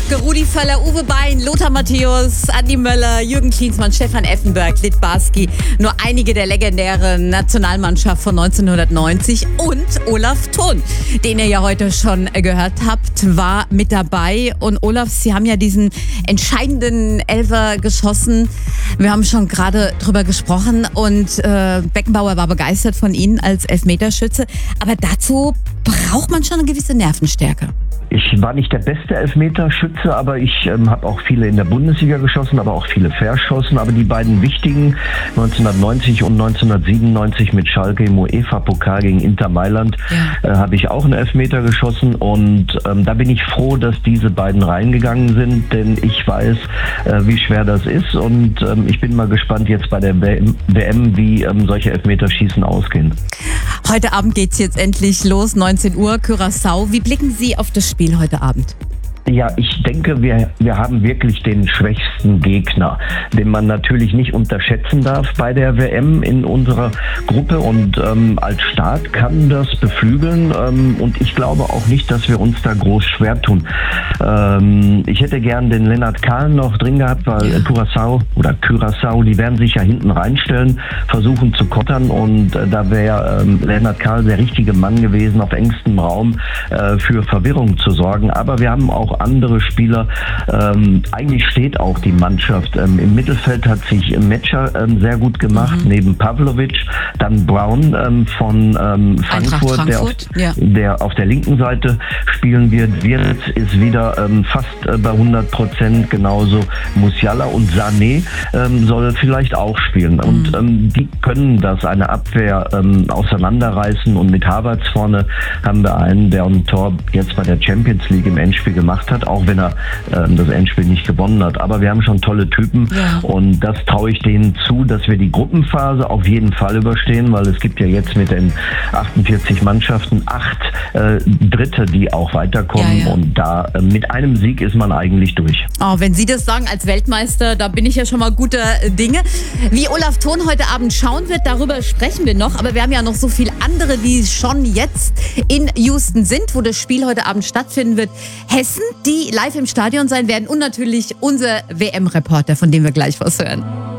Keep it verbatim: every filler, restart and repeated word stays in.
Lücke, Rudi Völler, Uwe Bein, Lothar Matthäus, Andi Möller, Jürgen Klinsmann, Stefan Effenberg, Littbarski. Nur einige der legendären Nationalmannschaft von neunzehnhundertneunzig. Und Olaf Thon, den ihr ja heute schon gehört habt, war mit dabei. Und Olaf, Sie haben ja diesen entscheidenden Elfer geschossen. Wir haben schon gerade drüber gesprochen und äh, Beckenbauer war begeistert von Ihnen als Elfmeterschütze. Aber dazu braucht man schon eine gewisse Nervenstärke. Ich war nicht der beste Elfmeterschütze, aber ich ähm, habe auch viele in der Bundesliga geschossen, aber auch viele verschossen. Aber die beiden wichtigen, neunzehnhundertneunzig und neunzehnhundertsiebenundneunzig mit Schalke im UEFA-Pokal gegen Inter Mailand, ja. äh, habe ich auch einen Elfmeter geschossen. Und ähm, da bin ich froh, dass diese beiden reingegangen sind, denn ich weiß, äh, wie schwer das ist. Und ähm, ich bin mal gespannt jetzt bei der W M, wie ähm, solche Elfmeterschießen ausgehen. Heute Abend geht's jetzt endlich los, neunzehn Uhr, Curaçao. Wie blicken Sie auf das Spiel heute Abend? Ja, ich denke, wir, wir haben wirklich den schwächsten Gegner, den man natürlich nicht unterschätzen darf bei der W M in unserer Gruppe. Und ähm, als Staat kann das beflügeln. Ähm, und ich glaube auch nicht, dass wir uns da groß schwer tun. Ähm, ich hätte gern den Lennart Kahn noch drin gehabt, weil Curaçao oder Curaçao, die werden sich ja hinten reinstellen, versuchen zu kottern. Und äh, da wäre ähm, Lennart Kahn der richtige Mann gewesen, auf engstem Raum äh, für Verwirrung zu sorgen. Aber wir haben auch andere Spieler. Ähm, eigentlich steht auch die Mannschaft. Ähm, Im Mittelfeld hat sich Metscher ähm, sehr gut gemacht, mhm. neben Pavlovic. Dann Brown ähm, von ähm, Frankfurt, Frankfurt, der auf, ja. der auf der linken Seite spielen wird. Wirtz ist wieder ähm, fast äh, bei hundert Prozent, genauso Musiala, und Sané ähm, soll vielleicht auch spielen. Mhm. Und ähm, die können das, eine Abwehr ähm, auseinanderreißen. Und mit Havertz vorne haben wir einen, der ein Tor jetzt bei der Champions League im Endspiel gemacht hat, auch wenn er ähm, das Endspiel nicht gewonnen hat. Aber wir haben schon tolle Typen, ja. und das traue ich denen zu, dass wir die Gruppenphase auf jeden Fall überstehen, weil es gibt ja jetzt mit den achtundvierzig Mannschaften acht äh, Dritte, die auch weiterkommen, ja, ja. und da äh, mit einem Sieg ist man eigentlich durch. Oh, wenn Sie das sagen als Weltmeister, da bin ich ja schon mal guter Dinge. Wie Olaf Thon heute Abend schauen wird, darüber sprechen wir noch, aber wir haben ja noch so viele andere, die schon jetzt in Houston sind, wo das Spiel heute Abend stattfinden wird. Hessen, die live im Stadion sein werden, und natürlich unser W M-Reporter, von dem wir gleich was hören.